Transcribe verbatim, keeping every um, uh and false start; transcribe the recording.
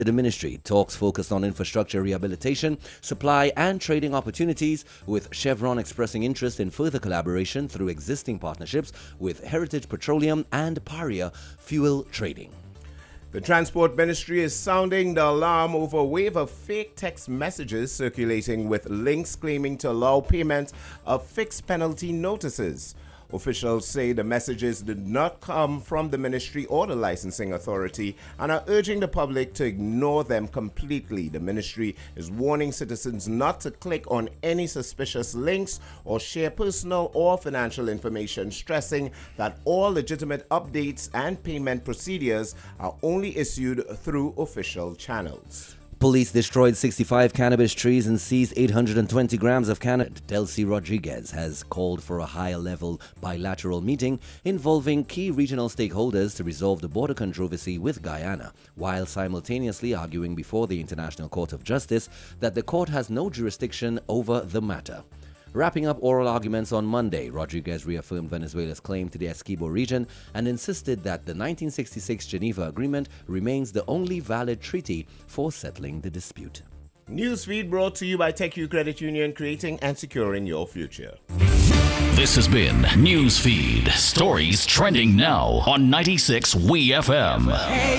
The ministry talks focused on infrastructure rehabilitation, supply and trading opportunities, with Chevron expressing interest in further collaboration through existing partnerships with Heritage Petroleum and Paria Fuel Trading. The Transport Ministry is sounding the alarm over a wave of fake text messages circulating with links claiming to allow payment of fixed penalty notices. Officials say the messages did not come from the ministry or the licensing authority and are urging the public to ignore them completely. The ministry is warning citizens not to click on any suspicious links or share personal or financial information, stressing that all legitimate updates and payment procedures are only issued through official channels. Police destroyed sixty-five cannabis trees and seized eight hundred twenty grams of cannabis. Delcy Rodriguez has called for a higher-level bilateral meeting involving key regional stakeholders to resolve the border controversy with Guyana, while simultaneously arguing before the International Court of Justice that the court has no jurisdiction over the matter. Wrapping up oral arguments on Monday, Rodriguez reaffirmed Venezuela's claim to the Essequibo region and insisted that the nineteen sixty-six Geneva Agreement remains the only valid treaty for settling the dispute. Newsfeed brought to you by TechU Credit Union, creating and securing your future. This has been Newsfeed, stories trending now on ninety-six W E F M. Hey.